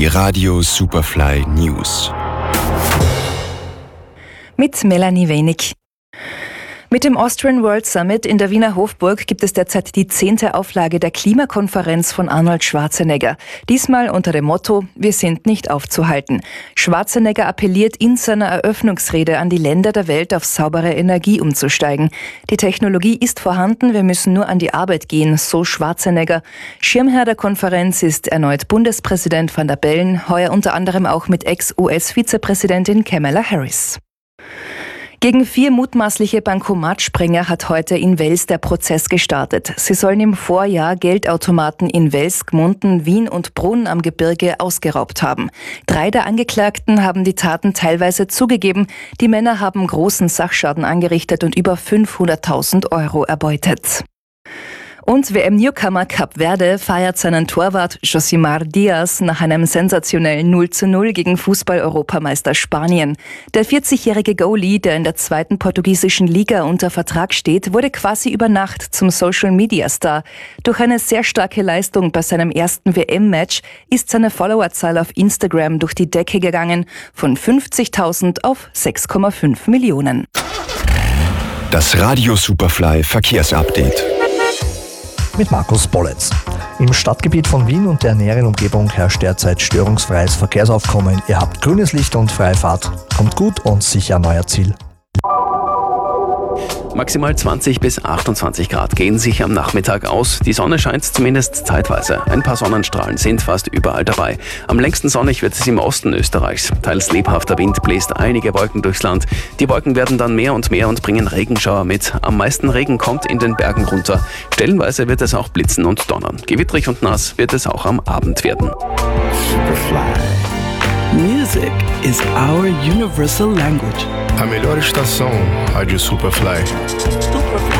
Die Radio Superfly News. Mit Melanie Wenig. Mit dem Austrian World Summit in der Wiener Hofburg gibt es derzeit die 10. Auflage der Klimakonferenz von Arnold Schwarzenegger. Diesmal unter dem Motto: Wir sind nicht aufzuhalten. Schwarzenegger appelliert in seiner Eröffnungsrede an die Länder der Welt, auf saubere Energie umzusteigen. Die Technologie ist vorhanden, wir müssen nur an die Arbeit gehen, so Schwarzenegger. Schirmherr der Konferenz ist erneut Bundespräsident Van der Bellen, heuer unter anderem auch mit Ex-US-Vizepräsidentin Kamala Harris. Gegen 4 mutmaßliche Bankomatsprenger hat heute in Wels der Prozess gestartet. Sie sollen im Vorjahr Geldautomaten in Wels, Gmunden, Wien und Brunn am Gebirge ausgeraubt haben. 3 der Angeklagten haben die Taten teilweise zugegeben. Die Männer haben großen Sachschaden angerichtet und über 500.000 Euro erbeutet. Und WM-Newcomer Kap Verde feiert seinen Torwart Josimar Diaz nach einem sensationellen 0:0 gegen Fußball-Europameister Spanien. Der 40-jährige Goalie, der in der 2. portugiesischen Liga unter Vertrag steht, wurde quasi über Nacht zum Social-Media-Star. Durch eine sehr starke Leistung bei seinem ersten WM-Match ist seine Followerzahl auf Instagram durch die Decke gegangen, von 50.000 auf 6,5 Millionen. Das Radio Superfly Verkehrsupdate. Mit Markus Bolletz. Im Stadtgebiet von Wien und der näheren Umgebung herrscht derzeit störungsfreies Verkehrsaufkommen. Ihr habt grünes Licht und freie Fahrt. Kommt gut und sicher an euer Ziel. Maximal 20 bis 28 Grad gehen sich am Nachmittag aus. Die Sonne scheint zumindest zeitweise. Ein paar Sonnenstrahlen sind fast überall dabei. Am längsten sonnig wird es im Osten Österreichs. Teils lebhafter Wind bläst einige Wolken durchs Land. Die Wolken werden dann mehr und bringen Regenschauer mit. Am meisten Regen kommt in den Bergen runter. Stellenweise wird es auch blitzen und donnern. Gewittrig und nass wird es auch am Abend werden. Superfly. Music is our universal language. A melhor estação, Rádio Superfly. Superfly.